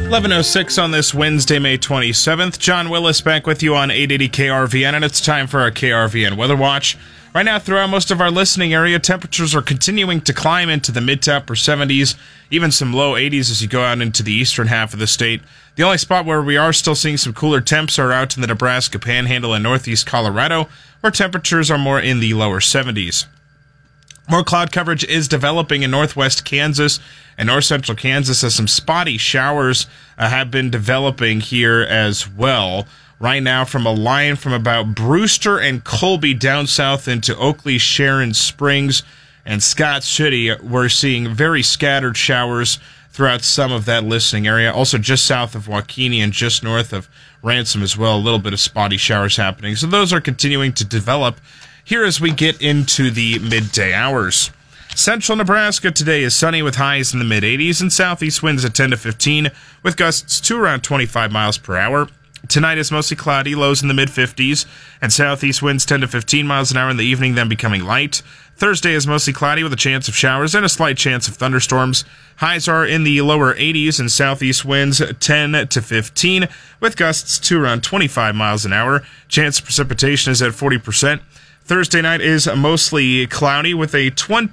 11:06 on this Wednesday, May 27th. John Willis back with you on 880 KRVN, and it's time for our KRVN Weather Watch. Right now, throughout most of our listening area, temperatures are continuing to climb into the mid to upper 70s, even some low 80s as you go out into the eastern half of the state. The only spot where we are still seeing some cooler temps are out in the Nebraska Panhandle and northeast Colorado, where temperatures are more in the lower 70s. More cloud coverage is developing in northwest Kansas and north central Kansas as some spotty showers have been developing here as well. Right now, from a line from about Brewster and Colby down south into Oakley, Sharon Springs, and Scott City, we're seeing very scattered showers throughout some of that listening area. Also just south of Waukene and just north of Ransom as well, a little bit of spotty showers happening. So those are continuing to develop here as we get into the midday hours. Central Nebraska today is sunny with highs in the mid-80s and southeast winds at 10 to 15 with gusts to around 25 miles per hour. Tonight is mostly cloudy, lows in the mid-50s, and southeast winds 10 to 15 miles an hour in the evening, then becoming light. Thursday is mostly cloudy with a chance of showers and a slight chance of thunderstorms. Highs are in the lower 80s and southeast winds 10 to 15 with gusts to around 25 miles an hour. Chance of precipitation is at 40%. Thursday night is mostly cloudy with a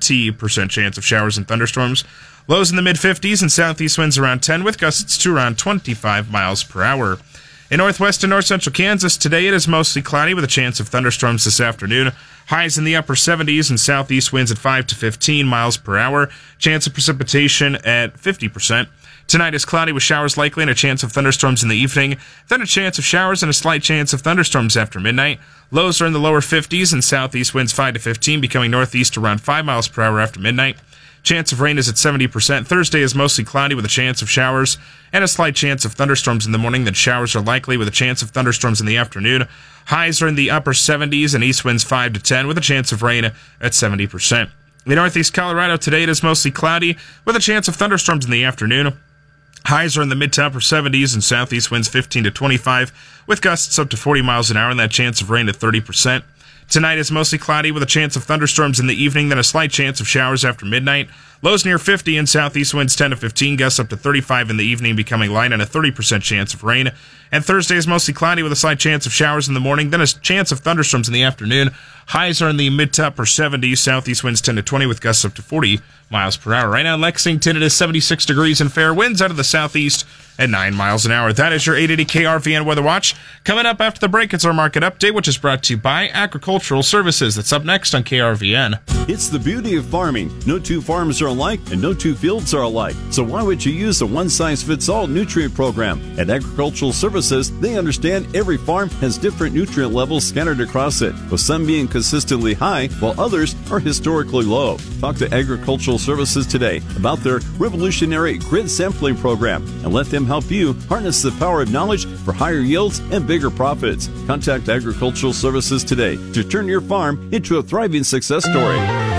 20% chance of showers and thunderstorms. Lows in the mid-50s and southeast winds around 10 with gusts to around 25 miles per hour. In northwest and north central Kansas, today it is mostly cloudy with a chance of thunderstorms this afternoon. Highs in the upper 70s and southeast winds at 5 to 15 miles per hour. Chance of precipitation at 50%. Tonight is cloudy with showers likely and a chance of thunderstorms in the evening. Then a chance of showers and a slight chance of thunderstorms after midnight. Lows are in the lower 50s and southeast winds 5 to 15, becoming northeast around 5 miles per hour after midnight. Chance of rain is at 70%. Thursday is mostly cloudy with a chance of showers and a slight chance of thunderstorms in the morning. Then showers are likely with a chance of thunderstorms in the afternoon. Highs are in the upper 70s and east winds 5 to 10 with a chance of rain at 70%. In northeast Colorado today it is mostly cloudy with a chance of thunderstorms in the afternoon. Highs are in the mid to upper 70s and southeast winds 15 to 25 with gusts up to 40 miles an hour and that chance of rain at 30%. Tonight is mostly cloudy with a chance of thunderstorms in the evening, then a slight chance of showers after midnight. Lows near 50 and southeast winds 10 to 15, gusts up to 35 in the evening, becoming light and a 30% chance of rain. And Thursday is mostly cloudy with a slight chance of showers in the morning, then a chance of thunderstorms in the afternoon. Highs are in the mid to upper 70s, southeast winds 10 to 20 with gusts up to 40 miles per hour. Right now in Lexington, it is 76 degrees and fair winds out of the southeast at 9 miles an hour. That is your 880 KRVN Weather Watch. Coming up after the break, it's our market update, which is brought to you by Agricultural Services. That's up next on KRVN. It's the beauty of farming. No two farms are alike and no two fields are alike. So why would you use a one-size-fits-all nutrient program? At Agricultural Services, they understand every farm has different nutrient levels scattered across it, with some being consistently high while others are historically low. Talk to Agricultural Services today about their revolutionary grid sampling program and let them help you harness the power of knowledge for higher yields and bigger profits. Contact Agricultural Services today to turn your farm into a thriving success story.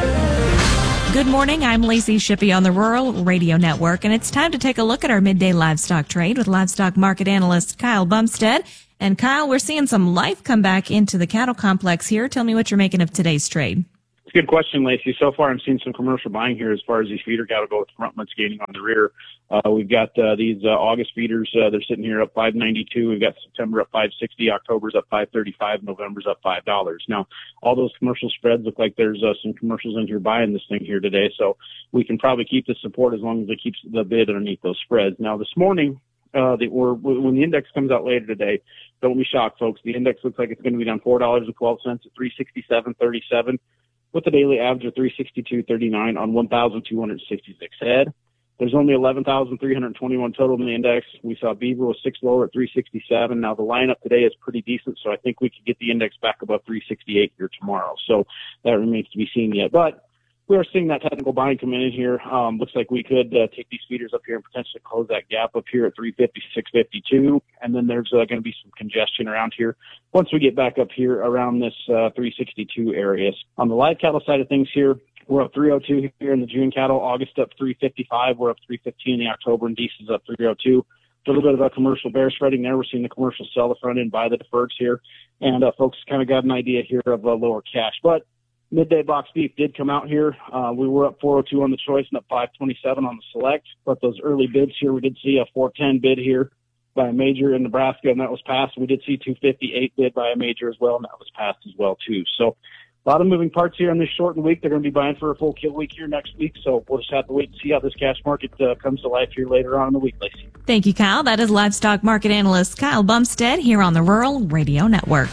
Good morning. I'm Lacey Shippey on the Rural Radio Network, and it's time to take a look at our midday livestock trade with livestock market analyst Kyle Bumstead. And Kyle, we're seeing some life come back into the cattle complex here. Tell me what you're making of today's trade. It's a good question, Lacey. So far, I'm seeing some commercial buying here as far as these feeder cattle go with frontments gaining on the rear. We've got these August feeders. They're sitting here up $5.92. We've got September up $5.60. October's up $5.35. November's up $5. Now, all those commercial spreads look like there's some commercials in here buying this thing here today. So we can probably keep the support as long as it keeps the bid underneath those spreads. Now, this morning, when the index comes out later today, don't be shocked, folks. The index looks like it's going to be down $4.12 at 367.37, with a daily average of 362.39 on 1,266 head. There's only 11,321 total in the index. We saw beaver was 6 lower at 367. Now the lineup today is pretty decent, so I think we could get the index back above 368 here tomorrow. So that remains to be seen yet. But we are seeing that technical buying come in here. Looks like we could take these feeders up here and potentially close that gap up here at 350, 652. And then there's going to be some congestion around here once we get back up here around this 362 areas. On the live cattle side of things here, we're up 302 here in the June cattle. August up 355. We're up 315 in the October, and December's up 302. A little bit of a commercial bear spreading there. We're seeing the commercial sell the front end, buy the deferreds here. And folks kind of got an idea here of a lower cash. But midday box beef did come out here. We were up 402 on the choice and up 527 on the select. But those early bids here, we did see a 410 bid here by a major in Nebraska, and that was passed. We did see 258 bid by a major as well, and that was passed as well too. So a lot of moving parts here on this shortened week. They're going to be buying for a full kill week here next week, so we'll just have to wait and see how this cash market comes to life here later on in the week, Lacey. Thank you, Kyle. That is livestock market analyst Kyle Bumstead here on the Rural Radio Network.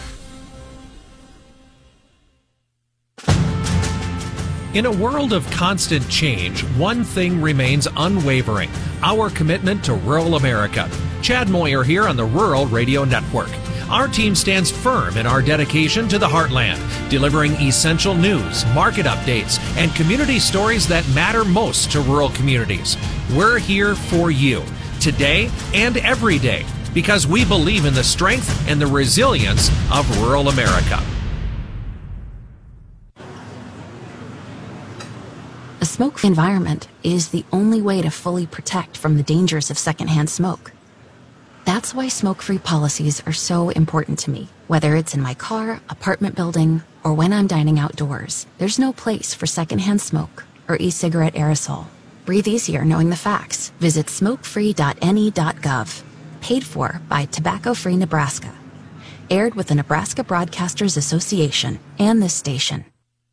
In a world of constant change, one thing remains unwavering: our commitment to rural America. Chad Moyer here on the Rural Radio Network. Our team stands firm in our dedication to the heartland, delivering essential news, market updates, and community stories that matter most to rural communities. We're here for you, today and every day, because we believe in the strength and the resilience of rural America. A smoke-free environment is the only way to fully protect from the dangers of secondhand smoke. That's why smoke-free policies are so important to me. Whether it's in my car, apartment building, or when I'm dining outdoors, there's no place for secondhand smoke or e-cigarette aerosol. Breathe easier knowing the facts. Visit smokefree.ne.gov. Paid for by Tobacco Free Nebraska. Aired with the Nebraska Broadcasters Association and this station.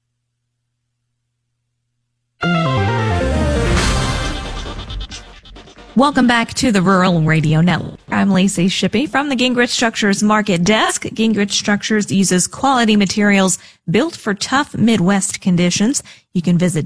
Welcome back to the Rural Radio Network. I'm Lacey Shippey from the Gingrich Structures Market Desk. Gingrich Structures uses quality materials built for tough Midwest conditions. You can visit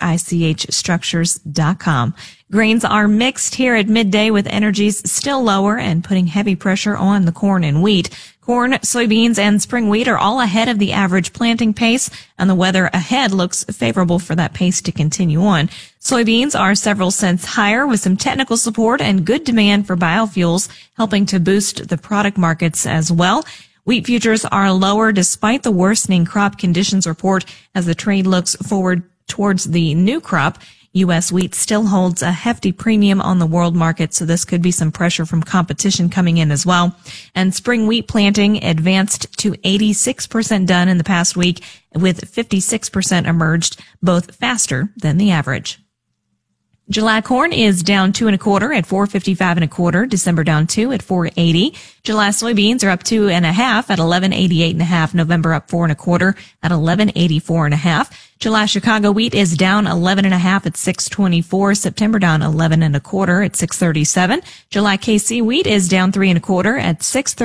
gingerichstructures.com. Grains are mixed here at midday with energies still lower and putting heavy pressure on the corn and wheat. Corn, soybeans, and spring wheat are all ahead of the average planting pace, and the weather ahead looks favorable for that pace to continue on. Soybeans are several cents higher with some technical support and good demand for biofuels, helping to boost the product markets as well. Wheat futures are lower despite the worsening crop conditions report as the trade looks forward towards the new crop. U.S. wheat still holds a hefty premium on the world market, so this could be some pressure from competition coming in as well. And spring wheat planting advanced to 86% done in the past week, with 56% emerged, both faster than the average. July corn is down 2 1/4 at $4.55 1/4. December down 2 at $4.80. July soybeans are up 2 1/2 at $11.88 1/2. November up 4 1/4 at $11.84 1/2. July Chicago wheat is down 11 1/2 at $6.24. September down 11 1/4 at $6.37. July KC wheat is down 3 1/4 at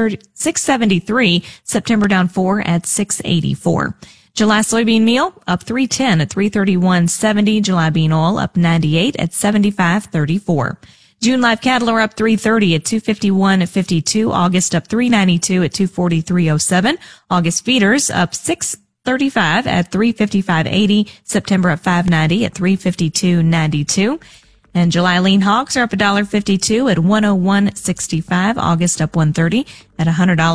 $6.73. September down 4 at $6.84. July soybean meal up 3.10 at $3.31.70. July bean oil up 98 at $75.34. June live cattle are up 3.30 at $251.52. August up 3.92 at $243.07. August feeders up 6.35 at $355.80. September up 5.90 at $352.92. And July lean hogs are up $1.52 at $101.65. August up $1.30 at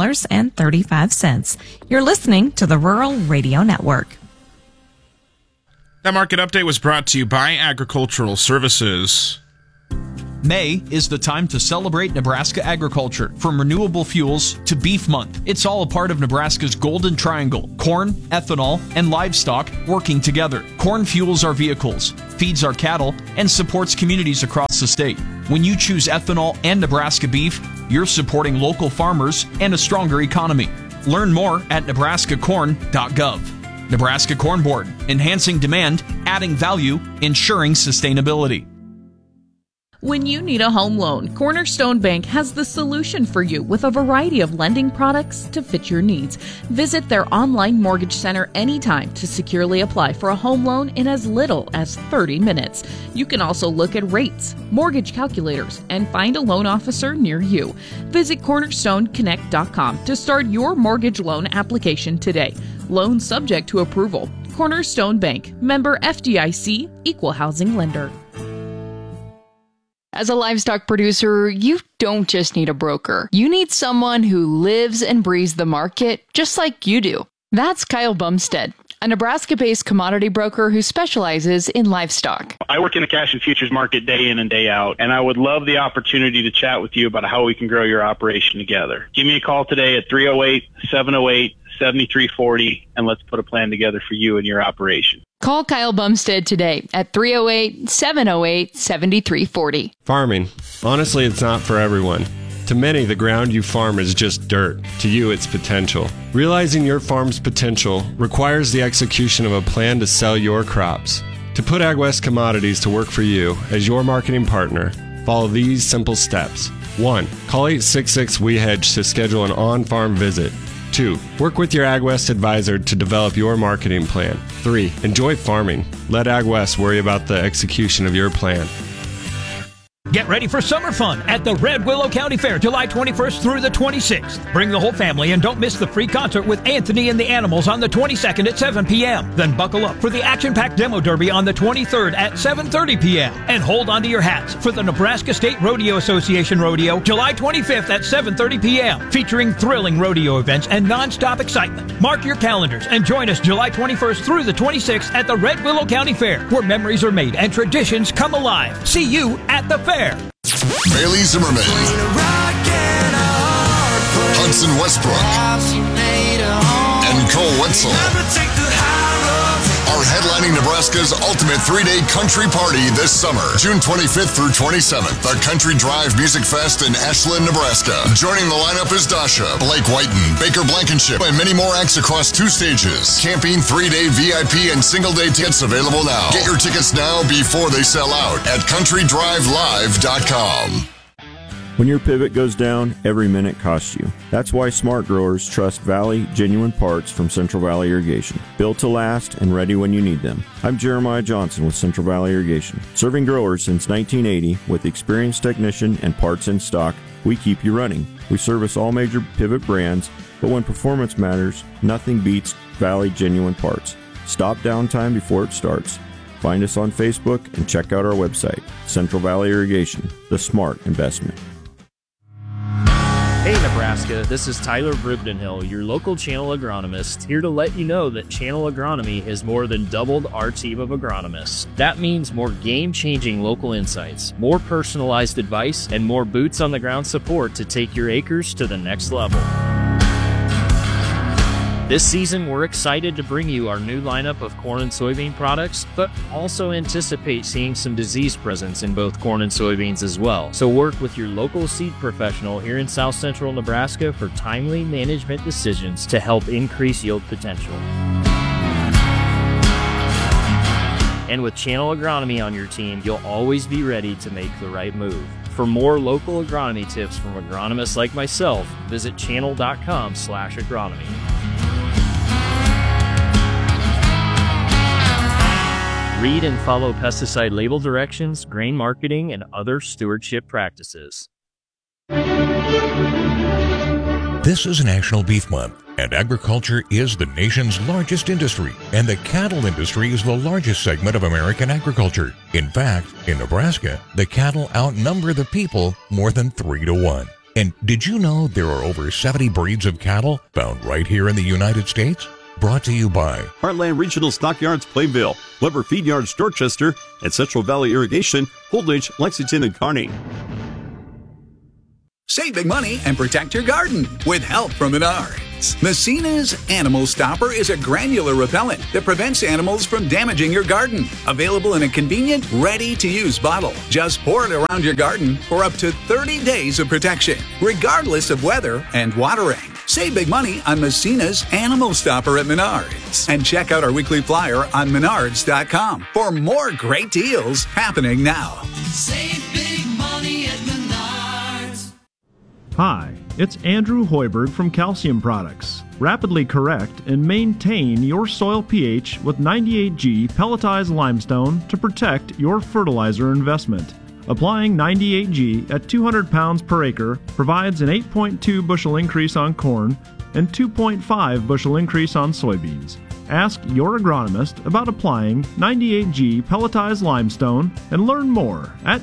$100.35. You're listening to the Rural Radio Network. That market update was brought to you by Agricultural Services. May is the time to celebrate Nebraska agriculture, from renewable fuels to Beef Month. It's all a part of Nebraska's Golden Triangle: corn, ethanol, and livestock working together. Corn fuels our vehicles, feeds our cattle, and supports communities across the state. When you choose ethanol and Nebraska beef, you're supporting local farmers and a stronger economy. Learn more at nebraskacorn.gov. Nebraska Corn Board, enhancing demand, adding value, ensuring sustainability. When you need a home loan, Cornerstone Bank has the solution for you with a variety of lending products to fit your needs. Visit their online mortgage center anytime to securely apply for a home loan in as little as 30 minutes. You can also look at rates, mortgage calculators, and find a loan officer near you. Visit cornerstoneconnect.com to start your mortgage loan application today. Loan subject to approval. Cornerstone Bank, member FDIC, equal housing lender. As a livestock producer, you don't just need a broker. You need someone who lives and breathes the market just like you do. That's Kyle Bumstead. a Nebraska-based commodity broker who specializes in livestock. I work in the cash and futures market day in and day out, and I would love the opportunity to chat with you about how we can grow your operation together. Give me a call today at 308-708-7340, and let's put a plan together for you and your operation. Call Kyle Bumstead today at 308-708-7340. Farming. Honestly, it's not for everyone. To many, the ground you farm is just dirt. To you, it's potential. Realizing your farm's potential requires the execution of a plan to sell your crops. To put AgWest Commodities to work for you as your marketing partner, follow these simple steps. 1. Call 866-WE-HEDGE to schedule an on-farm visit. 2. Work with your AgWest advisor to develop your marketing plan. 3. Enjoy farming. Let AgWest worry about the execution of your plan. Get ready for summer fun at the Red Willow County Fair, July 21st through the 26th. Bring the whole family and don't miss the free concert with Anthony and the Animals on the 22nd at 7 p.m. Then buckle up for the action-packed demo derby on the 23rd at 7:30 p.m. And hold on to your hats for the Nebraska State Rodeo Association Rodeo, July 25th at 7:30 p.m. featuring thrilling rodeo events and non-stop excitement. Mark your calendars and join us July 21st through the 26th at the Red Willow County Fair, where memories are made and traditions come alive. See you at the fair. Bailey Zimmerman, Hudson Westbrook, and Cole Wetzel are headlining Nebraska's ultimate 3-day country party this summer, June 25th through 27th. The Country Drive Music Fest in Ashland, Nebraska. Joining the lineup is Dasha, Blake Whiten, Baker Blankenship, and many more acts across 2 stages. Camping, 3-day VIP, and single-day tickets available now. Get your tickets now before they sell out at countrydrivelive.com. When your pivot goes down, every minute costs you. That's why smart growers trust Valley Genuine Parts from Central Valley Irrigation. Built to last and ready when you need them. I'm Jeremiah Johnson with Central Valley Irrigation. Serving growers since 1980 with experienced technician and parts in stock, we keep you running. We service all major pivot brands, but when performance matters, nothing beats Valley Genuine Parts. Stop downtime before it starts. Find us on Facebook and check out our website, Central Valley Irrigation, the smart investment. Hey Nebraska, this is Tyler Bribdenhill, your local channel agronomist, here to let you know that Channel Agronomy has more than doubled our team of agronomists. That means more game-changing local insights, more personalized advice, and more boots-on-the-ground support to take your acres to the next level. This season, we're excited to bring you our new lineup of corn and soybean products, but also anticipate seeing some disease presence in both corn and soybeans as well. So work with your local seed professional here in South Central Nebraska for timely management decisions to help increase yield potential. And with Channel Agronomy on your team, you'll always be ready to make the right move. For more local agronomy tips from agronomists like myself, visit channel.com/agronomy. Read and follow pesticide label directions, grain marketing, and other stewardship practices. This is National Beef Month, and agriculture is the nation's largest industry, and the cattle industry is the largest segment of American agriculture. In fact, in Nebraska, the cattle outnumber the people more than 3-1. And did you know there are over 70 breeds of cattle found right here in the United States? Brought to you by Heartland Regional Stockyards, Plainville, Weber Feed Yards, Dorchester, and Central Valley Irrigation, Holdridge, Lexington, and Kearney. Save big money and protect your garden with help from Menards. Messina's Animal Stopper is a granular repellent that prevents animals from damaging your garden. Available in a convenient, ready-to-use bottle. Just pour it around your garden for up to 30 days of protection, regardless of weather and watering. Save big money on Messina's Animal Stopper at Menards. And check out our weekly flyer on Menards.com for more great deals happening now. Save big money at Menards. Hi, it's Andrew Hoiberg from Calcium Products. Rapidly correct and maintain your soil pH with 98G pelletized limestone to protect your fertilizer investment. Applying 98G at 200 pounds per acre provides an 8.2 bushel increase on corn and 2.5 bushel increase on soybeans. Ask your agronomist about applying 98G pelletized limestone and learn more at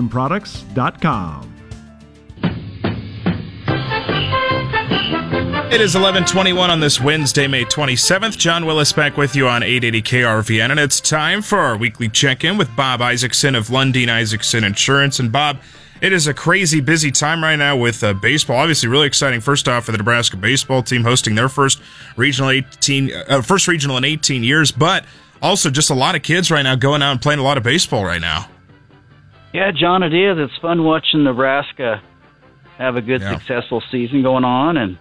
calciumproducts.com. It is 11:21 on this Wednesday, May 27th. John Willis back with you on 880 KRVN, and it's time for our weekly check-in with Bob Isaacson of Lundin Isaacson Insurance. And Bob, it is a crazy busy time right now with baseball. Obviously, really exciting. First off, for the Nebraska baseball team hosting their first regional in 18 years, but also just a lot of kids right now going out and playing a lot of baseball right now. Yeah, John, it is. It's fun watching Nebraska have a good, successful season going on, and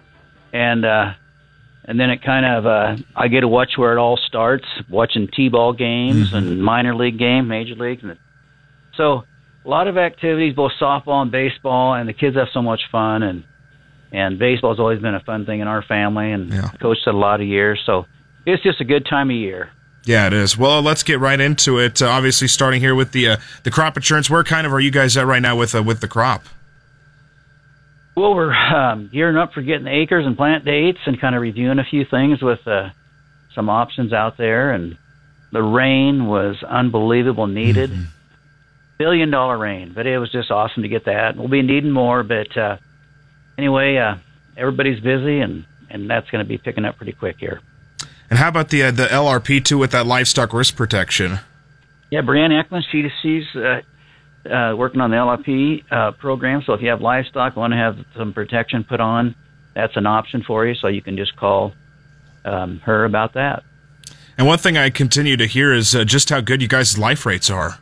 then it kind of I get to watch where it all starts, watching T-ball games and minor league games, major leagues, and so a lot of activities, both softball and baseball, and the kids have so much fun, and baseball's always been a fun thing in our family, and coached it a lot of years, so it's just a good time of year. Yeah, it is. Well, let's get right into it. Obviously, starting here with the crop insurance. Where kind of are you guys at right now with the crop? Well, we're gearing up for getting the acres and plant dates and kind of reviewing a few things with some options out there. And the rain was unbelievable needed. $1 billion rain, but it was just awesome to get that. We'll be needing more, but anyway, everybody's busy, and that's going to be picking up pretty quick here. And how about the LRP, too, with that livestock risk protection? Yeah, Brianne Eklund, she's working on the LRP program, so if you have livestock, want to have some protection put on, that's an option for you, so you can just call her about that. And one thing I continue to hear is just how good you guys' life rates are.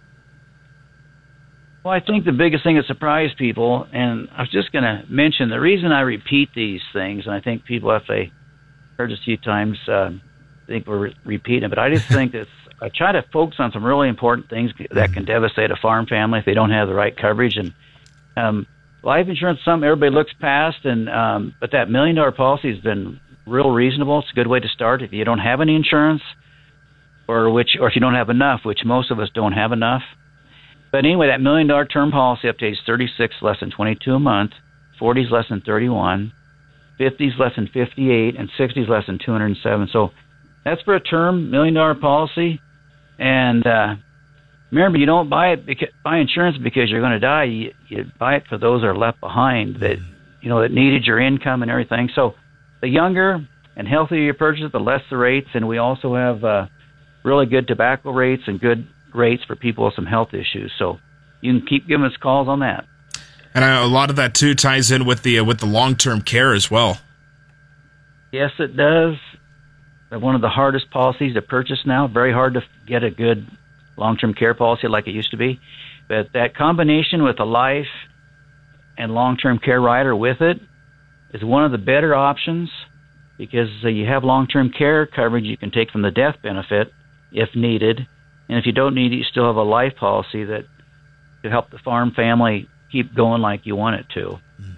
Well, I think the biggest thing that surprised people, and I was just going to mention, the reason I repeat these things, and I think people, if they heard a few times, think we're repeating it, but I just think that I try to focus on some really important things that can devastate a farm family if they don't have the right coverage. And life insurance, something everybody looks past, and but that $1 million policy has been real reasonable. It's a good way to start if you don't have any insurance, or if you don't have enough, which most of us don't have enough. But anyway, that $1 million term policy up to age 36, less than 22 a month, 40s less than 31, 50s less than 58, and 60s less than 207. So that's for a term $1 million policy. And remember, you don't buy insurance because you're going to die. You buy it for those that are left behind that needed your income and everything. So the younger and healthier you purchase, the less the rates. And we also have really good tobacco rates and good rates for people with some health issues. So you can keep giving us calls on that. And a lot of that too ties in with the long-term care as well. Yes, it does. One of the hardest policies to purchase now. Very hard to get a good long-term care policy like it used to be. But that combination with a life and long-term care rider with it is one of the better options, because you have long-term care coverage you can take from the death benefit if needed. And if you don't need it, you still have a life policy that to help the farm family keep going like you want it to.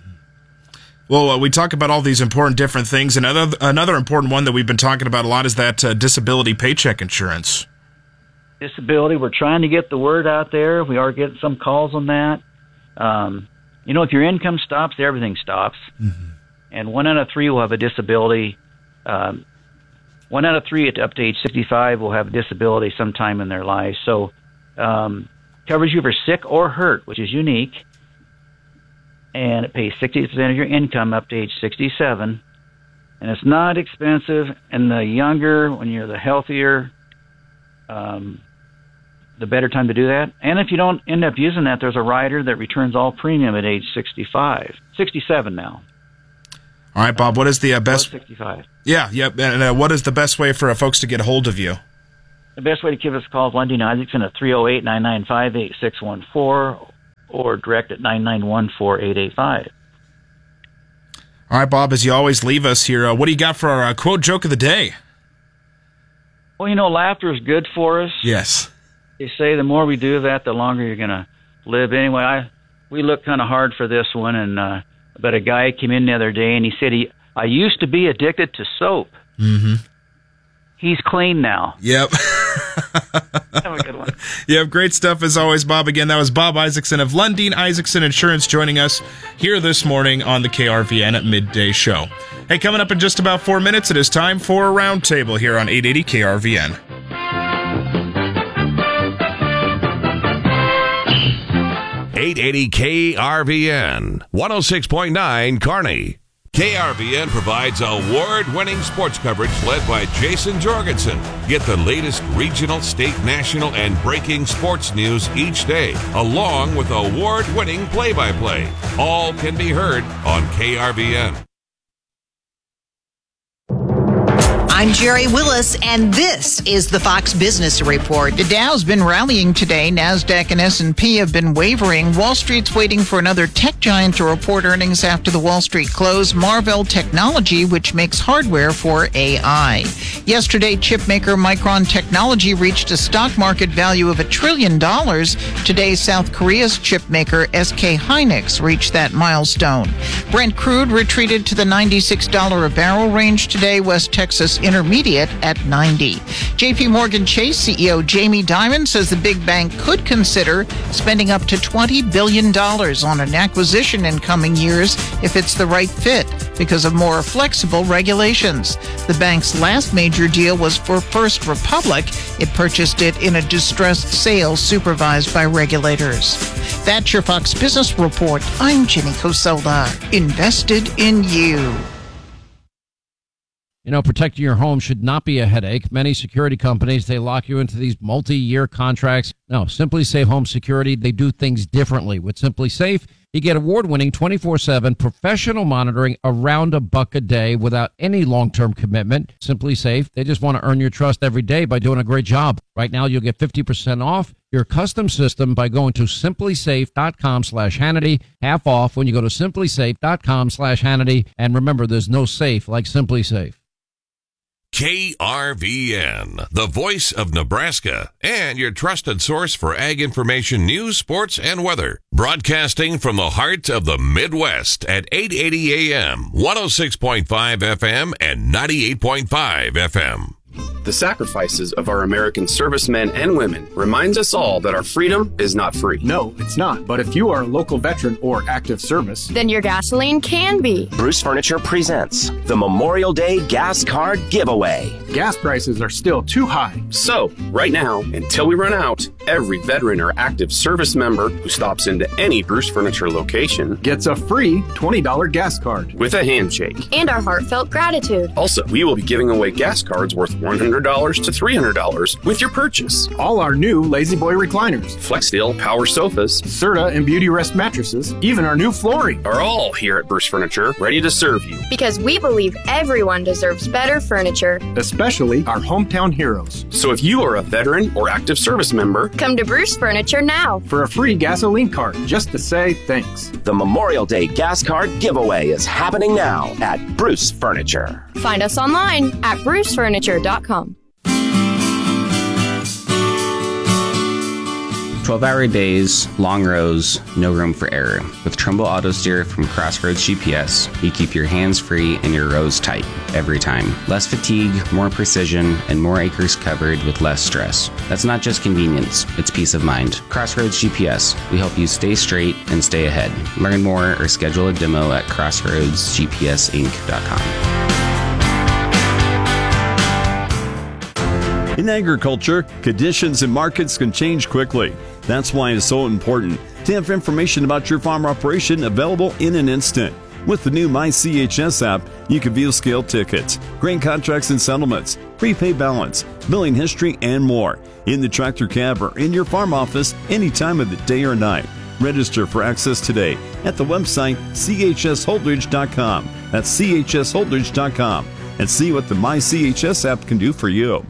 Well, we talk about all these important different things, and another important one that we've been talking about a lot is that disability paycheck insurance. Disability, we're trying to get the word out there. We are getting some calls on that. If your income stops, everything stops. And 1 out of 3 will have a disability. 1 out of 3 up to age 65 will have a disability sometime in their life. So covers you for sick or hurt, which is unique. And it pays 60% of your income up to age 67. And it's not expensive. And the younger, when you're the healthier, the better time to do that. And if you don't end up using that, there's a rider that returns all premium at age 67 now. All right, Bob, what is the best... 65. Yeah, yep. And what is the best way for folks to get a hold of you? The best way to give us a call is Lundin Isaacson at 308-995-8614 or direct at 991-4885. All right, Bob, as you always leave us here, what do you got for our quote joke of the day? Well, laughter is good for us. Yes. They say the more we do that, the longer you're going to live. Anyway, we looked kind of hard for this one, and but a guy came in the other day, and he said, I used to be addicted to soap. Mm-hmm. He's clean now. Yep. Have a good one. Yep, great stuff as always, Bob. Again, that was Bob Isaacson of Lundin Isaacson Insurance joining us here this morning on the KRVN at Midday Show. Hey, coming up in just about 4 minutes, it is time for a roundtable here on 880 KRVN. .880 KRVN, 106.9 Kearney. KRVN provides award-winning sports coverage led by Jason Jorgensen. Get the latest regional, state, national, and breaking sports news each day, along with award-winning play-by-play. All can be heard on KRVN. I'm Jerry Willis, and this is the Fox Business Report. The Dow's been rallying today. NASDAQ and S&P have been wavering. Wall Street's waiting for another tech giant to report earnings after the Wall Street close. Marvell Technology, which makes hardware for AI. Yesterday, chipmaker Micron Technology reached a stock market value of $1 trillion. Today, South Korea's chipmaker SK Hynix reached that milestone. Brent crude retreated to the $96 a barrel range today. West Texas Intermediate at 90. JP Morgan Chase CEO Jamie Dimon says the big bank could consider spending up to $20 billion on an acquisition in coming years if it's the right fit because of more flexible regulations. The bank's last major deal was for First Republic. It purchased it in a distressed sale supervised by regulators. That's your Fox Business Report. I'm Jenny Coselda. Invested in you. You know, protecting your home should not be a headache. Many security companies, they lock you into these multi-year contracts. No, Simply Safe Home Security, they do things differently. With Simply Safe, you get award-winning 24/7 professional monitoring around $1 a day without any long-term commitment. Simply Safe, they just want to earn your trust every day by doing a great job. Right now, you'll get 50% off your custom system by going to simplysafe.com/Hannity. Half off when you go to simplysafe.com/Hannity. And remember, there's no safe like Simply Safe. KRVN, the voice of Nebraska, and your trusted source for ag information, news, sports, and weather. Broadcasting from the heart of the Midwest at 880 AM, 106.5 FM, and 98.5 FM. The sacrifices of our American servicemen and women reminds us all that our freedom is not free. No, it's not. But if you are a local veteran or active service, then your gasoline can be. Bruce Furniture presents the Memorial Day Gas Card Giveaway. Gas prices are still too high. So, right now, until we run out, every veteran or active service member who stops into any Bruce Furniture location gets a free $20 gas card with a handshake and our heartfelt gratitude. Also, we will be giving away gas cards worth $100 to $300 with your purchase. All our new Lazy Boy recliners, FlexSteel power sofas, Serta and Beauty Rest mattresses, even our new flooring are all here at Bruce Furniture, ready to serve you. Because we believe everyone deserves better furniture, especially our hometown heroes. So if you are a veteran or active service member, come to Bruce Furniture now for a free gasoline card just to say thanks. The Memorial Day Gas Card Giveaway is happening now at Bruce Furniture. Find us online at brucefurniture.com. 12-hour days, long rows, no room for error. With Trumbull Auto Steer from Crossroads GPS, you keep your hands free and your rows tight every time. Less fatigue, more precision, and more acres covered with less stress. That's not just convenience, it's peace of mind. Crossroads GPS, we help you stay straight and stay ahead. Learn more or schedule a demo at crossroadsgpsinc.com. In agriculture, conditions and markets can change quickly. That's why it's so important to have information about your farm operation available in an instant. With the new MyCHS app, you can view scale tickets, grain contracts and settlements, prepaid balance, billing history, and more in the tractor cab or in your farm office any time of the day or night. Register for access today at the website chsholdridge.com. That's chsholdridge.com, and see what the MyCHS app can do for you.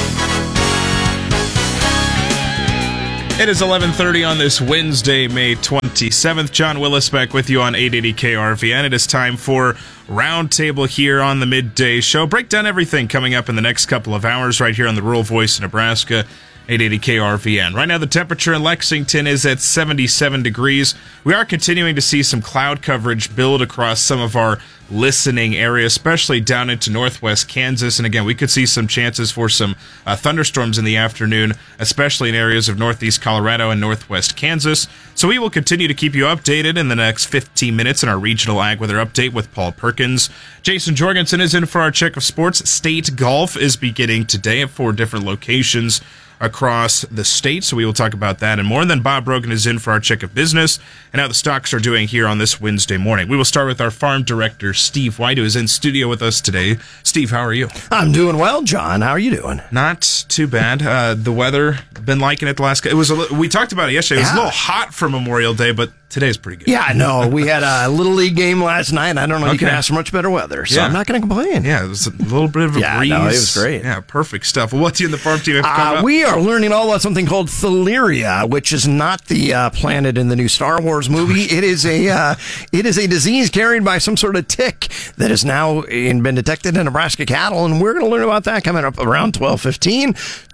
It is 11:30 on this Wednesday, May 27th. John Willis back with you on 880 KRVN. It is time for Roundtable here on the Midday Show. Break down everything coming up in the next couple of hours right here on the Rural Voice of Nebraska, 880 KRVN. Right now, the temperature in Lexington is at 77 degrees. We are continuing to see some cloud coverage build across some of our listening area, especially down into northwest Kansas. And again, we could see some chances for some thunderstorms in the afternoon, especially in areas of northeast Colorado and northwest Kansas. So we will continue to keep you updated in the next 15 minutes in our regional ag weather update with Paul Perkins. Jason Jorgensen is in for our check of sports. State golf is beginning today at 4 different locations across the state. So we will talk about that and more. And then Bob Brogan is in for our check of business and how the stocks are doing here on this Wednesday morning. We will start with our farm director, Steve White, who is in studio with us today. Steve, how are you? I'm doing well, John. How are you doing? Not too bad. The weather, been liking it the last. We talked about it yesterday. It was a little hot for Memorial Day, but today's pretty good. Yeah, I know. We had a Little League game last night. I don't know if you can ask for much better weather, so I'm not going to complain. Yeah, it was a little bit of a breeze. No, it was great. Yeah, perfect stuff. Well, what's in the farm team? We are learning all about something called Thaleria, which is not the planet in the new Star Wars movie. It is a disease carried by some sort of tick that has now been detected in Nebraska cattle, and we're going to learn about that coming up around 12:15.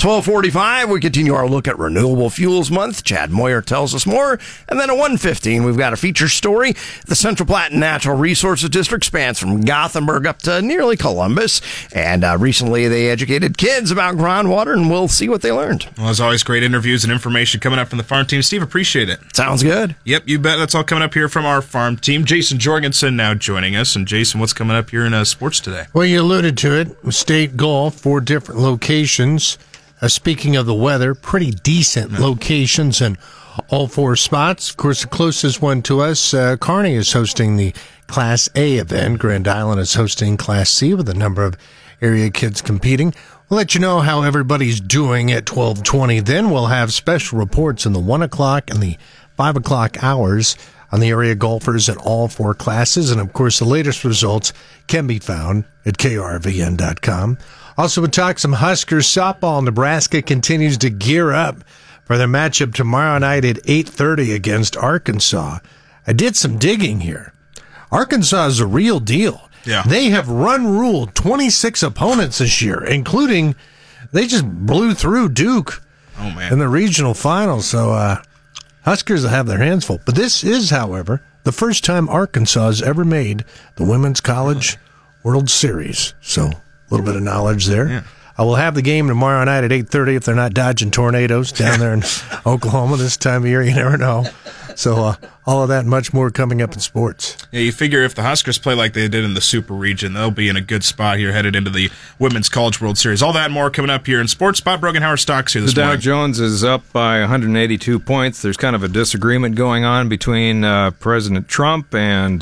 12:45, we continue our look at Renewable Fuels Month. Chad Moyer tells us more. And then at 1:15, we've got a feature story. The Central Platte Natural Resources District spans from Gothenburg up to nearly Columbus. And recently they educated kids about groundwater, and we'll see what they learned. Well, as always, great interviews and information coming up from the farm team. Steve, appreciate it. Sounds good. Yep, you bet. That's all coming up here from our farm team. Jason Jorgensen now joining us. And Jason, what's coming up here in sports today? Well, you alluded to it. State golf, 4 different locations. Speaking of the weather, pretty decent locations in all 4 spots. Of course, the closest one to us, Kearney is hosting the Class A event. Grand Island is hosting Class C with a number of area kids competing. We'll let you know how everybody's doing at 12:20. Then we'll have special reports in the 1 o'clock and the 5 o'clock hours on the area golfers in all 4 classes. And, of course, the latest results can be found at krvn.com. Also, we'll talk some Huskers softball. Nebraska continues to gear up for their matchup tomorrow night at 8:30 against Arkansas. I did some digging here. Arkansas is a real deal. Yeah. They have ruled 26 opponents this year, including they just blew through Duke in the regional finals. So Huskers will have their hands full. But this is, however, the first time Arkansas has ever made the Women's College World Series. So a little bit of knowledge there. Yeah. I will have the game tomorrow night at 8:30 if they're not dodging tornadoes down there in Oklahoma this time of year. You never know. So all of that and much more coming up in sports. Yeah, you figure if the Huskers play like they did in the Super Region, they'll be in a good spot here headed into the Women's College World Series. All that and more coming up here in sports. Bob Brogan, how are stocks here this morning? The Dow Jones is up by 182 points. There's kind of a disagreement going on between President Trump and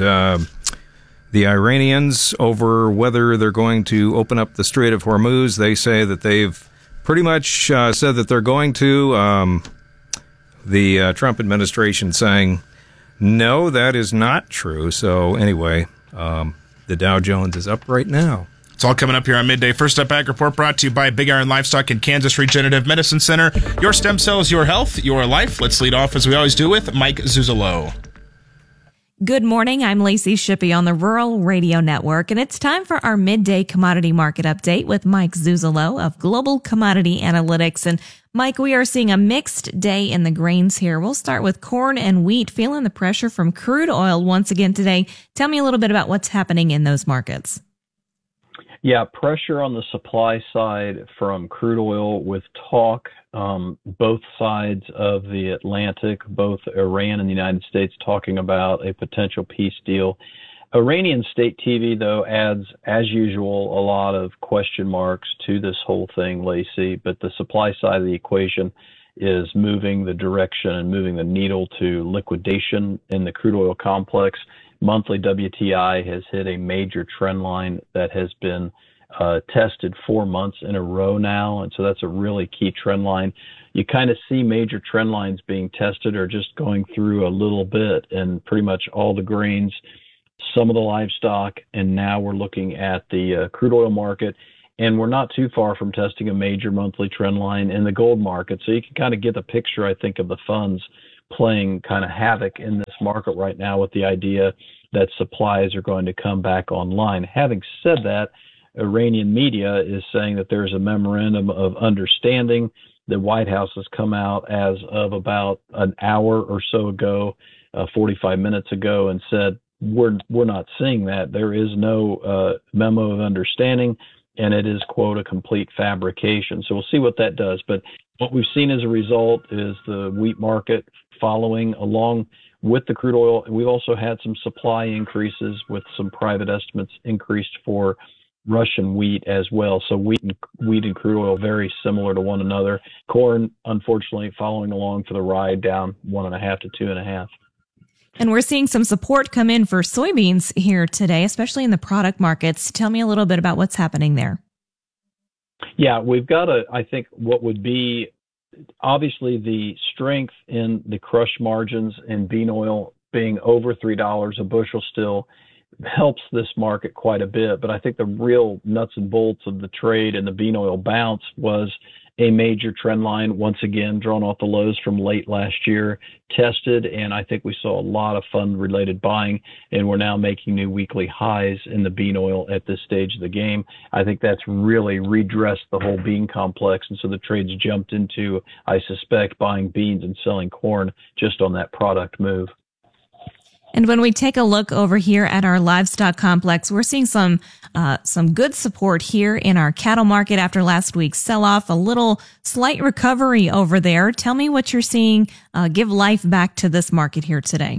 the Iranians over whether they're going to open up the Strait of Hormuz. They say that they've pretty much said that they're going to. The Trump administration saying, no, that is not true. So anyway, the Dow Jones is up right now. It's all coming up here on Midday. First Up Ag Report brought to you by Big Iron Livestock and Kansas Regenerative Medicine Center. Your stem cells, your health, your life. Let's lead off, as we always do, with Mike Zuzalo. Good morning. I'm Lacey Shippey on the Rural Radio Network, and it's time for our midday commodity market update with Mike Zuzalo of Global Commodity Analytics. And Mike, we are seeing a mixed day in the grains here. We'll start with corn and wheat, feeling the pressure from crude oil once again today. Tell me a little bit about what's happening in those markets. Yeah, pressure on the supply side from crude oil with talk, both sides of the Atlantic, both Iran and the United States talking about a potential peace deal. Iranian state TV, though, adds, as usual, a lot of question marks to this whole thing, Lacey, but the supply side of the equation is moving the direction and moving the needle to liquidation in the crude oil complex. Monthly WTI has hit a major trend line that has been tested 4 months in a row now, and so that's a really key trend line. You kind of see major trend lines being tested or just going through a little bit in pretty much all the grains, some of the livestock, and now we're looking at the crude oil market, and we're not too far from testing a major monthly trend line in the gold market. So you can kind of get the picture, I think, of the funds playing kind of havoc in this market right now with the idea that supplies are going to come back online. Having said that, Iranian media is saying that there's a memorandum of understanding. The White House has come out as of about an hour or so ago, 45 minutes ago, and said, we're not seeing that. There is no memo of understanding, and it is, quote, a complete fabrication. So we'll see what that does. But what we've seen as a result is the wheat market following along with the crude oil. We've also had some supply increases with some private estimates increased for Russian wheat as well. So wheat and crude oil very similar to one another. Corn, unfortunately, following along for the ride, down 1.5 to 2.5. And we're seeing some support come in for soybeans here today, especially in the product markets. Tell me a little bit about what's happening there. Yeah, we've got I think what would be obviously the strength in the crush margins and bean oil being over $3 a bushel still helps this market quite a bit. But I think the real nuts and bolts of the trade and the bean oil bounce was a major trend line, once again, drawn off the lows from late last year, tested, and I think we saw a lot of fund-related buying, and we're now making new weekly highs in the bean oil at this stage of the game. I think that's really redressed the whole bean complex, and so the trade's jumped into, I suspect, buying beans and selling corn just on that product move. And when we take a look over here at our livestock complex, we're seeing some good support here in our cattle market after last week's sell-off, a little slight recovery over there. Tell me what you're seeing, give life back to this market here today.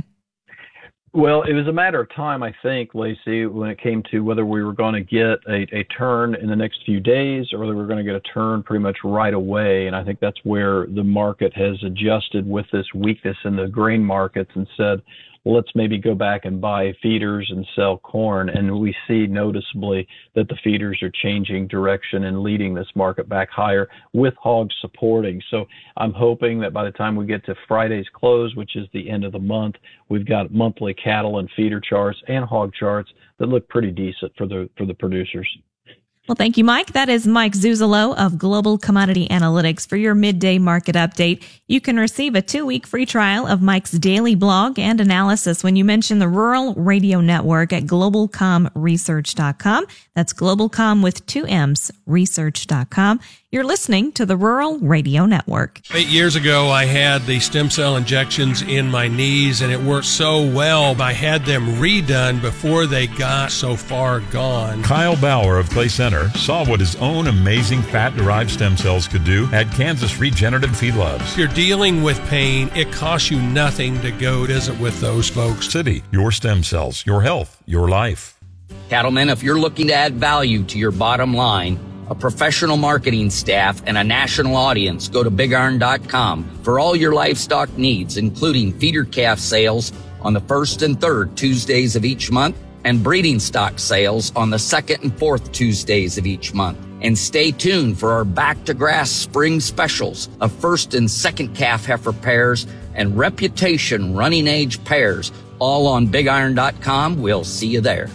Well, it was a matter of time, I think, Lacey, when it came to whether we were going to get a turn in the next few days or whether we were going to get a turn pretty much right away. And I think that's where the market has adjusted with this weakness in the grain markets and said, well, let's maybe go back and buy feeders and sell corn. And we see noticeably that the feeders are changing direction and leading this market back higher with hogs supporting. So I'm hoping that by the time we get to Friday's close, which is the end of the month, we've got monthly cattle and feeder charts and hog charts that look pretty decent for the producers. Well, thank you, Mike. That is Mike Zuzolo of Global Commodity Analytics for your midday market update. You can receive a 2-week free trial of Mike's daily blog and analysis when you mention the Rural Radio Network at globalcomresearch.com. That's globalcom with 2 M's, research.com. You're listening to the Rural Radio Network. 8 years ago, I had the stem cell injections in my knees, and it worked so well. I had them redone before they got so far gone. Kyle Bauer of Clay Center saw what his own amazing fat-derived stem cells could do at Kansas Regenerative Feedlots. If you're dealing with pain, it costs you nothing to go visit with those folks. City, your stem cells, your health, your life. Cattlemen, if you're looking to add value to your bottom line, a professional marketing staff, and a national audience, go to BigIron.com for all your livestock needs, including feeder calf sales on the 1st and 3rd Tuesdays of each month and breeding stock sales on the 2nd and 4th Tuesdays of each month. And stay tuned for our Back to Grass spring specials of 1st and 2nd calf heifer pairs and Reputation running age pairs, all on BigIron.com. We'll see you there.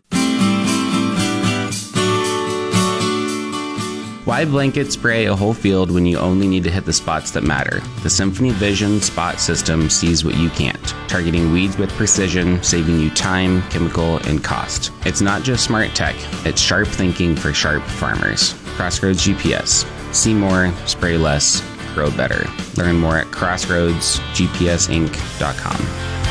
Why blanket spray a whole field when you only need to hit the spots that matter? The Symphony Vision Spot System sees what you can't, targeting weeds with precision, saving you time, chemical, and cost. It's not just smart tech, it's sharp thinking for sharp farmers. Crossroads GPS. See more, spray less, grow better. Learn more at crossroadsgpsinc.com.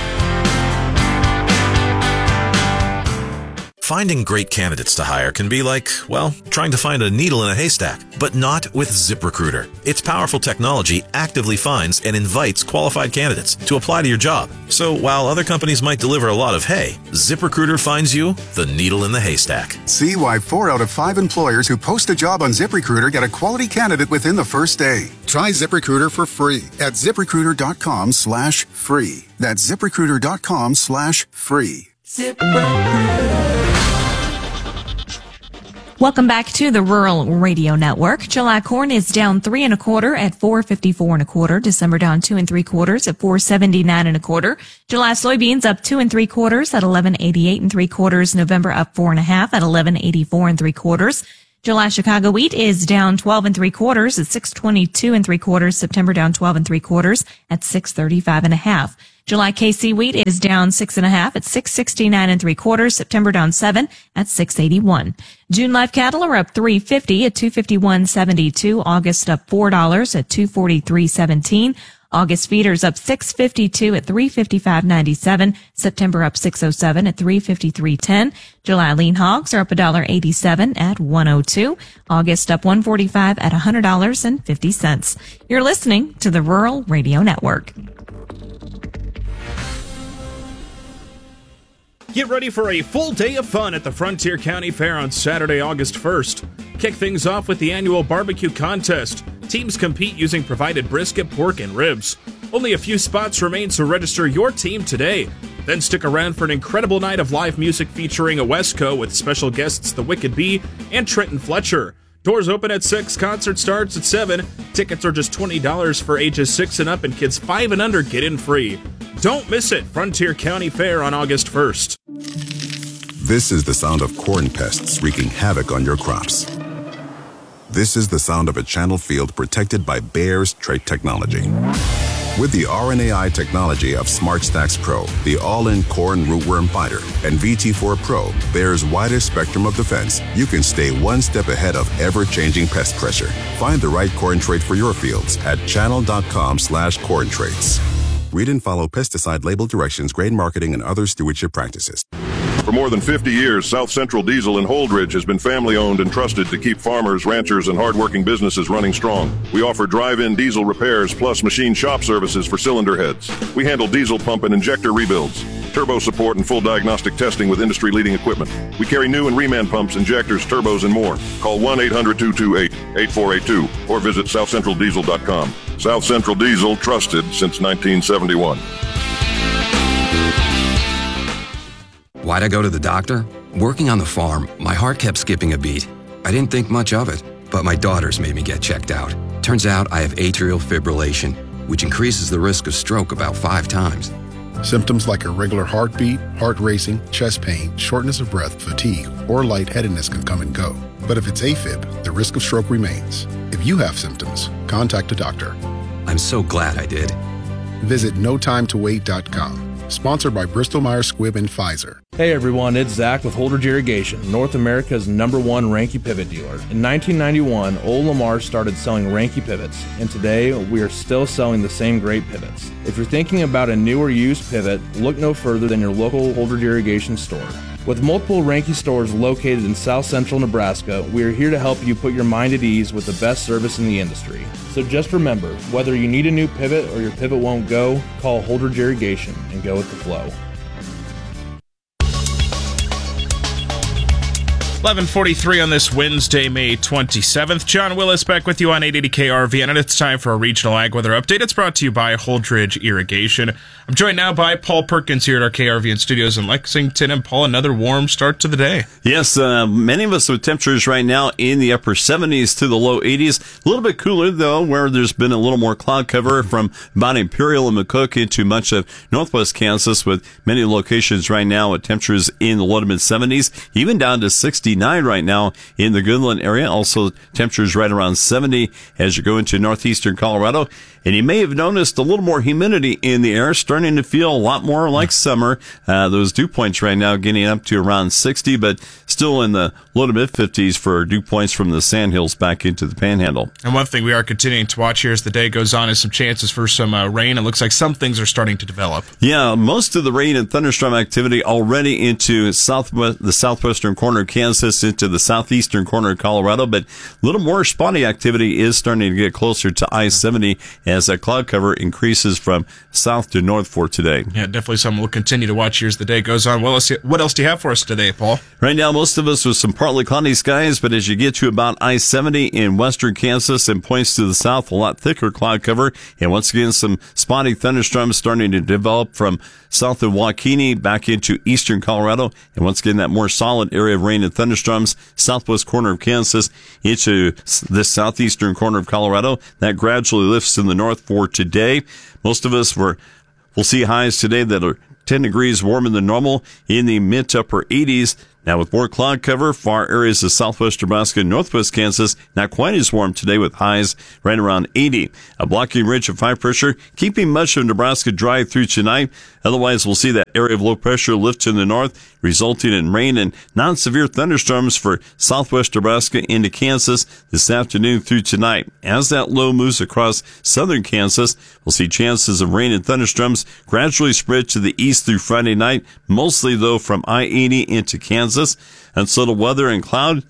Finding great candidates to hire can be like, well, trying to find a needle in a haystack, but not with ZipRecruiter. Its powerful technology actively finds and invites qualified candidates to apply to your job. So while other companies might deliver a lot of hay, ZipRecruiter finds you the needle in the haystack. See why 4 out of 5 employers who post a job on ZipRecruiter get a quality candidate within the first day. Try ZipRecruiter for free at ZipRecruiter.com/free. That's ZipRecruiter.com/free. Welcome back to the Rural Radio Network. July corn is down 3 1/4 at $4.54 1/4. December down 2 3/4 at $4.79 1/4. July soybeans up 2 3/4 at $11.88 3/4. November up 4 1/2 at $11.84 3/4. July Chicago wheat is down 12 3/4 at $6.22 3/4. September down 12 3/4 at $6.35 1/2. July KC wheat is down 6 1/2 at $6.69 3/4. September down 7 at $6.81. June live cattle are up $3.50 at $251.72. August up $4 at $243.17. August feeders up $6.52 at $355.97. September up $6.07 at $353.10. July lean hogs are up $1.87 at $102. August up $145 at $100.50. You're listening to the Rural Radio Network. Get ready for a full day of fun at the Frontier County Fair on Saturday, August 1st. Kick things off with the annual barbecue contest. Teams compete using provided brisket, pork, and ribs. Only a few spots remain, so register your team today. Then stick around for an incredible night of live music featuring a Wesco with special guests The Wicked Bee and Trenton Fletcher. Doors open at 6, concert starts at 7. Tickets are just $20 for ages 6 and up, and kids 5 and under get in free. Don't miss it, Frontier County Fair on August 1st. This is the sound of corn pests wreaking havoc on your crops. This is the sound of a channel field protected by Bayer's trait technology. With the RNAi technology of SmartStax Pro, the all-in corn rootworm fighter, and VT4 Pro, Bayer's widest spectrum of defense, you can stay one step ahead of ever-changing pest pressure. Find the right corn trait for your fields at channel.com/corn traits. Read and follow pesticide label directions, grain marketing, and other stewardship practices. For more than 50 years, South Central Diesel in Holdridge has been family-owned and trusted to keep farmers, ranchers, and hardworking businesses running strong. We offer drive-in diesel repairs plus machine shop services for cylinder heads. We handle diesel pump and injector rebuilds, turbo support, and full diagnostic testing with industry-leading equipment. We carry new and reman pumps, injectors, turbos, and more. Call 1-800-228-8482 or visit southcentraldiesel.com. South Central Diesel, trusted since 1971. Why'd I go to the doctor? Working on the farm, my heart kept skipping a beat. I didn't think much of it, but my daughters made me get checked out. Turns out I have atrial fibrillation, which increases the risk of stroke about 5 times. Symptoms like irregular heartbeat, heart racing, chest pain, shortness of breath, fatigue, or lightheadedness can come and go. But if it's AFib, the risk of stroke remains. If you have symptoms, contact a doctor. I'm so glad I did. Visit notimetowait.com. Sponsored by Bristol-Myers Squibb and Pfizer. Hey everyone, it's Zach with Holdridge Irrigation, North America's #1 Ranke pivot dealer. In 1991, Old Lamar started selling Ranke pivots, and today we are still selling the same great pivots. If you're thinking about a new or used pivot, look no further than your local Holdridge Irrigation store. With multiple Ranke stores located in South Central Nebraska, we are here to help you put your mind at ease with the best service in the industry. So just remember, whether you need a new pivot or your pivot won't go, call Holdridge Irrigation and go with the flow. 11:43 on this Wednesday, May 27th. John Willis back with you on 880 KRVN, and it's time for a regional ag weather update. It's brought to you by Holdridge Irrigation. I'm joined now by Paul Perkins here at our KRVN studios in Lexington. And Paul, another warm start to the day. Yes, many of us with temperatures right now in the upper 70s to the low 80s. A little bit cooler, though, where there's been a little more cloud cover from about Imperial and McCook into much of northwest Kansas, with many locations right now with temperatures in the low to mid 70s, even down to 69 right now in the Goodland area. Also, temperatures right around 70 as you go into northeastern Colorado. And you may have noticed a little more humidity in the air, starting to feel a lot more like summer. Those dew points right now getting up to around 60, but still in the low to mid 50s for dew points from the Sandhills back into the Panhandle. And one thing we are continuing to watch here as the day goes on is some chances for some rain. It looks like some things are starting to develop. Yeah, most of the rain and thunderstorm activity already into the southwestern corner of Kansas, into the southeastern corner of Colorado, but a little more spotty activity is starting to get closer to I-70 as that cloud cover increases from south to north for today. Yeah, definitely something we'll continue to watch here as the day goes on. What else do you have for us today, Paul? Right now, most of us with some partly cloudy skies, but as you get to about I-70 in western Kansas and points to the south, a lot thicker cloud cover. And once again, some spotty thunderstorms starting to develop from south of Waukene back into eastern Colorado. And once again, that more solid area of rain and thunderstorms, southwest corner of Kansas into the southeastern corner of Colorado. That gradually lifts in the north for today. Most of us will see highs today that are 10 degrees warmer than normal in the mid to upper 80s. Now, with more cloud cover, far areas of southwest Nebraska and northwest Kansas, not quite as warm today with highs right around 80. A blocking ridge of high pressure, keeping much of Nebraska dry through tonight. Otherwise, we'll see that area of low pressure lift to the north, resulting in rain and non-severe thunderstorms for southwest Nebraska into Kansas this afternoon through tonight. As that low moves across southern Kansas, we'll see chances of rain and thunderstorms gradually spread to the east through Friday night, mostly, though, from I-80 into Kansas. Unsettled weather and cloud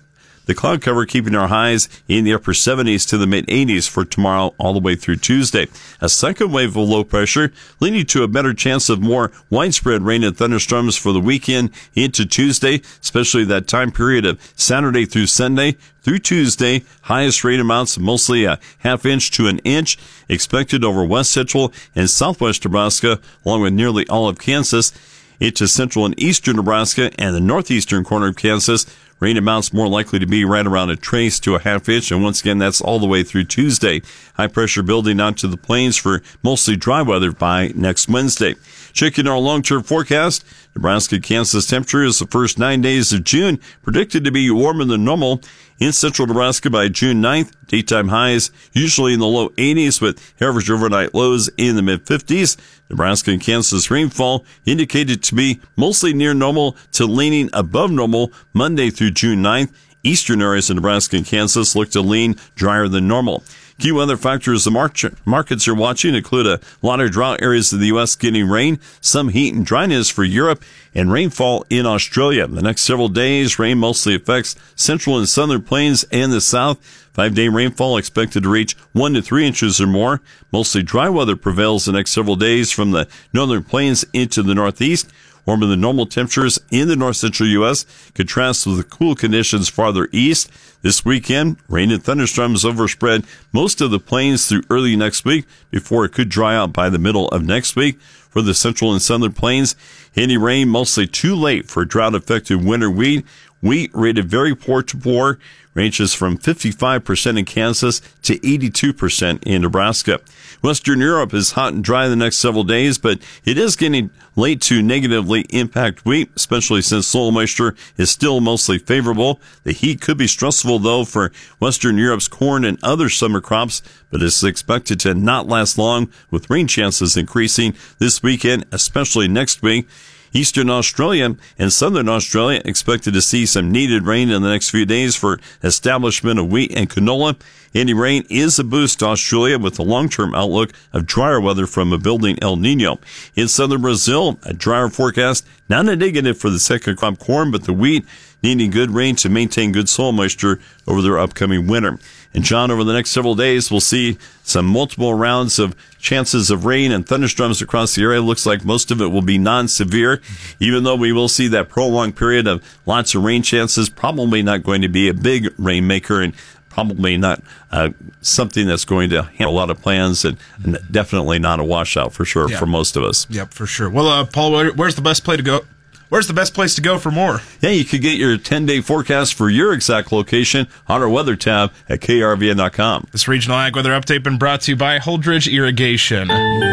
The cloud cover keeping our highs in the upper 70s to the mid-80s for tomorrow all the way through Tuesday. A second wave of low pressure leading to a better chance of more widespread rain and thunderstorms for the weekend into Tuesday, especially that time period of Saturday through Sunday. Through Tuesday, highest rain amounts mostly a half inch to an inch expected over west central and southwest Nebraska, along with nearly all of Kansas. Into central and eastern Nebraska and the northeastern corner of Kansas, rain amounts more likely to be right around a trace to a half inch, and once again, that's all the way through Tuesday. High pressure building out to the plains for mostly dry weather by next Wednesday. Checking our long-term forecast, Nebraska-Kansas temperatures the first 9 days of June predicted to be warmer than normal. In central Nebraska by June 9th, daytime highs usually in the low 80s with average overnight lows in the mid-50s. Nebraska and Kansas rainfall indicated to be mostly near normal to leaning above normal Monday through June 9th. Eastern areas of Nebraska and Kansas look to lean drier than normal. Key weather factors the markets you're watching include a lot of drought areas of the U.S. getting rain, some heat and dryness for Europe, and rainfall in Australia. The next several days, rain mostly affects central and southern plains and the south. 5-day rainfall expected to reach 1 to 3 inches or more. Mostly dry weather prevails the next several days from the northern plains into the northeast. Warmer than normal temperatures in the north central U.S. contrasts with the cool conditions farther east. This weekend, rain and thunderstorms overspread most of the plains through early next week before it could dry out by the middle of next week. For the central and southern plains, any rain mostly too late for drought-affected winter wheat. Wheat rated very poor to poor, ranges from 55% in Kansas to 82% in Nebraska. Western Europe is hot and dry the next several days, but it is getting late to negatively impact wheat, especially since soil moisture is still mostly favorable. The heat could be stressful, though, for Western Europe's corn and other summer crops, but it's expected to not last long, with rain chances increasing this weekend, especially next week. Eastern Australia and Southern Australia expected to see some needed rain in the next few days for establishment of wheat and canola. Any rain is a boost to Australia with a long-term outlook of drier weather from a building El Nino. In southern Brazil, a drier forecast, not a negative for the second crop corn, but the wheat needing good rain to maintain good soil moisture over their upcoming winter. And John, over the next several days, we'll see some multiple rounds of chances of rain and thunderstorms across the area. Looks like most of it will be non-severe, even though we will see that prolonged period of lots of rain chances. Probably not going to be a big rainmaker and probably not something that's going to handle a lot of plans, and definitely not a washout for sure for most of us. Yep, for sure. Well, Paul, where's the best place to go? Where's the best place to go for more? Yeah, you could get your 10-day forecast for your exact location on our weather tab at krvn.com. This regional ag weather update been brought to you by Holdridge Irrigation.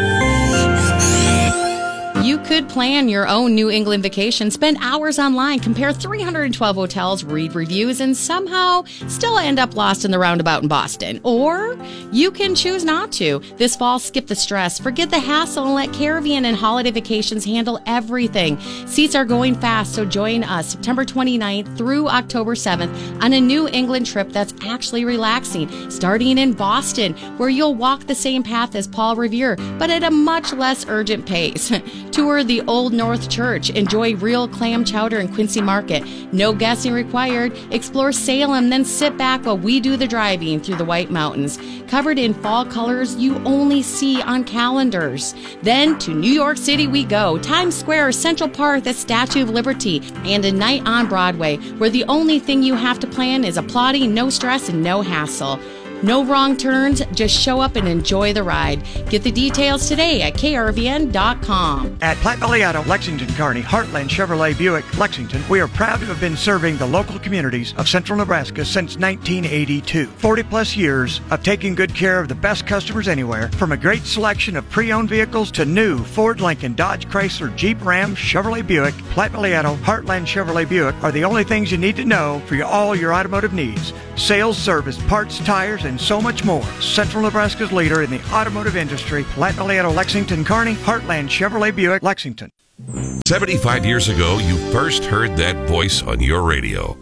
You could plan your own New England vacation, spend hours online, compare 312 hotels, read reviews, and somehow still end up lost in the roundabout in Boston. Or you can choose not to. This fall, skip the stress, forget the hassle, and let Caribbean and Holiday Vacations handle everything. Seats are going fast, so join us September 29th through October 7th on a New England trip that's actually relaxing, starting in Boston, where you'll walk the same path as Paul Revere, but at a much less urgent pace. Tour the Old North Church. Enjoy real clam chowder in Quincy Market. No guessing required. Explore Salem, then sit back while we do the driving through the White Mountains. Covered in fall colors you only see on calendars. Then to New York City we go. Times Square, Central Park, the Statue of Liberty, and a night on Broadway, where the only thing you have to plan is applauding, no stress, and no hassle. No wrong turns, just show up and enjoy the ride. Get the details today at krvn.com. At Platte Valley Auto, Lexington, Kearney, Heartland Chevrolet Buick, Lexington, we are proud to have been serving the local communities of central Nebraska since 1982. 40 plus years of taking good care of the best customers anywhere, from a great selection of pre-owned vehicles to new Ford, Lincoln, Dodge, Chrysler, Jeep, Ram, Chevrolet Buick. Platte Valley Auto, Heartland Chevrolet Buick are the only things you need to know for all your automotive needs. Sales, service, parts, tires, and so much more. Central Nebraska's leader in the automotive industry, Platte Valley Auto, Lexington, Kearney, Heartland Chevrolet Buick, Lexington. 75 years ago, you first heard that voice on your radio.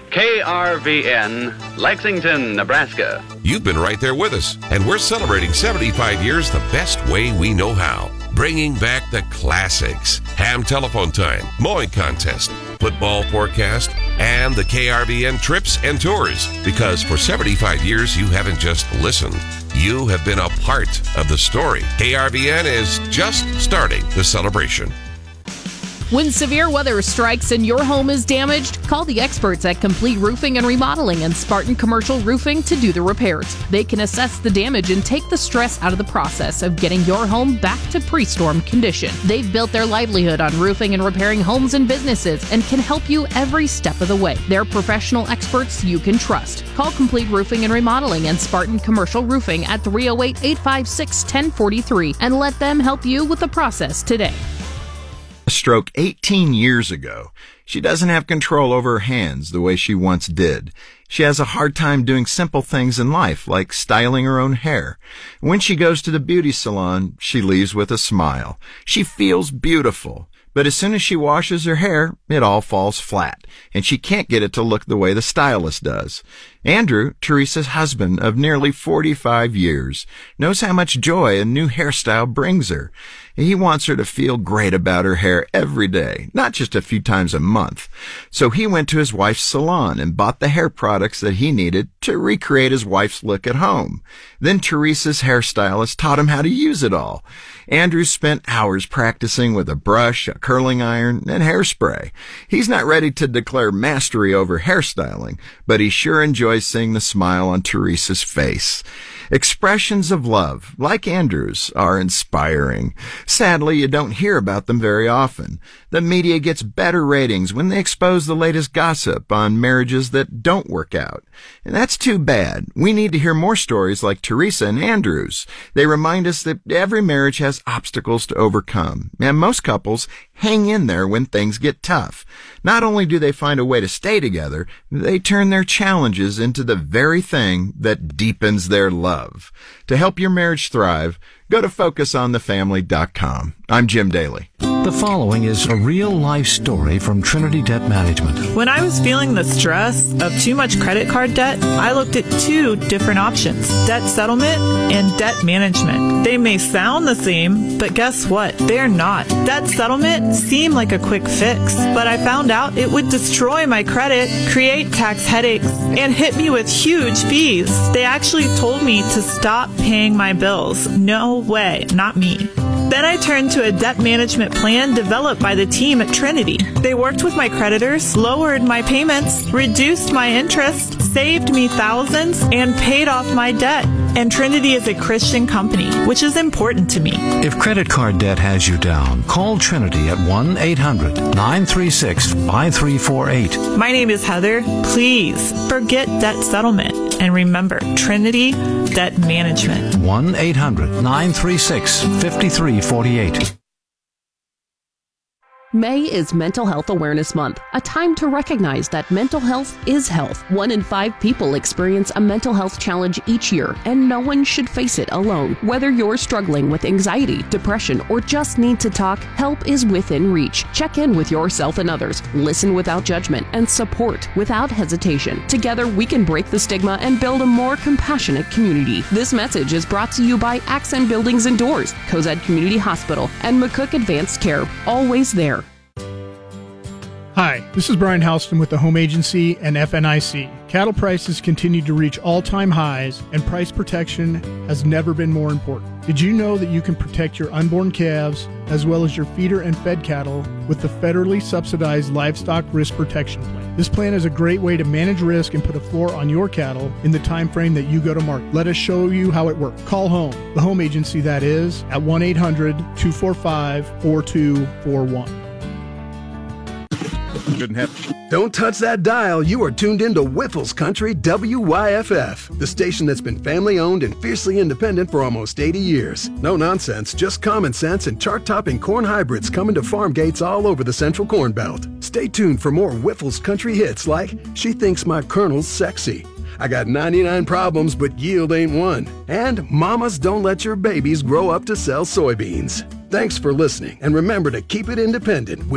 KRVN, Lexington, Nebraska. You've been right there with us, and we're celebrating 75 years the best way we know how. Bringing back the classics. Ham telephone time, mowing contest, football forecast, and the KRVN trips and tours. Because for 75 years, you haven't just listened. You have been a part of the story. KRVN is just starting the celebration. When severe weather strikes and your home is damaged, call the experts at Complete Roofing and Remodeling and Spartan Commercial Roofing to do the repairs. They can assess the damage and take the stress out of the process of getting your home back to pre-storm condition. They've built their livelihood on roofing and repairing homes and businesses and can help you every step of the way. They're professional experts you can trust. Call Complete Roofing and Remodeling and Spartan Commercial Roofing at 308-856-1043 and let them help you with the process today. A stroke 18 years ago. She doesn't have control over her hands the way she once did. She has a hard time doing simple things in life, like styling her own hair. When she goes to the beauty salon, she leaves with a smile. She feels beautiful. But as soon as she washes her hair, it all falls flat, and she can't get it to look the way the stylist does. Andrew, Teresa's husband of nearly 45 years, knows how much joy a new hairstyle brings her. He wants her to feel great about her hair every day, not just a few times a month. So he went to his wife's salon and bought the hair products that he needed to recreate his wife's look at home. Then Teresa's hairstylist taught him how to use it all. Andrew spent hours practicing with a brush, a curling iron, and hairspray. He's not ready to declare mastery over hairstyling, but he sure enjoys seeing the smile on Teresa's face. Expressions of love, like Andrew's, are inspiring. Sadly, you don't hear about them very often. The media gets better ratings when they expose the latest gossip on marriages that don't work out. And that's too bad. We need to hear more stories like Teresa and Andrew's. They remind us that every marriage has obstacles to overcome, and most couples hang in there when things get tough. Not only do they find a way to stay together, they turn their challenges into the very thing that deepens their love. To help your marriage thrive, go to FocusOnTheFamily.com. I'm Jim Daly. The following is a real-life story from Trinity Debt Management. When I was feeling the stress of too much credit card debt, I looked at two different options: debt settlement and debt management. They may sound the same, but guess what? They're not. Debt settlement seemed like a quick fix, but I found out it would destroy my credit, create tax headaches, and hit me with huge fees. They actually told me to stop paying my bills. No way, not me. Then I turned to a debt management plan developed by the team at Trinity. They worked with my creditors, lowered my payments, reduced my interest, saved me thousands, and paid off my debt. And Trinity is a Christian company, which is important to me. If credit card debt has you down, call Trinity at 1-800-936-5348. My name is Heather. Please forget debt settlement and remember Trinity Debt Management. 1-800-936-5348. May is Mental Health Awareness Month, a time to recognize that mental health is health. 1 in 5 people experience a mental health challenge each year, and no one should face it alone. Whether you're struggling with anxiety, depression, or just need to talk, help is within reach. Check in with yourself and others, listen without judgment, and support without hesitation. Together, we can break the stigma and build a more compassionate community. This message is brought to you by Accent Buildings and Doors, Cozad Community Hospital, and McCook Advanced Care. Always there. Hi, this is Brian Houston with the Home Agency and FNIC. Cattle prices continue to reach all-time highs, and price protection has never been more important. Did you know that you can protect your unborn calves as well as your feeder and fed cattle with the federally subsidized Livestock Risk Protection Plan? This plan is a great way to manage risk and put a floor on your cattle in the time frame that you go to market. Let us show you how it works. Call home, the Home Agency that is, at 1-800-245-4241. Don't touch that dial. You are tuned into Whiffles Country WYFF, the station that's been family-owned and fiercely independent for almost 80 years. No nonsense, just common sense and chart-topping corn hybrids coming to farm gates all over the Central Corn Belt. Stay tuned for more Whiffles Country hits like She Thinks My Colonel's Sexy, I Got 99 Problems But Yield Ain't One, and Mamas Don't Let Your Babies Grow Up to Sell Soybeans. Thanks for listening, and remember to keep it independent with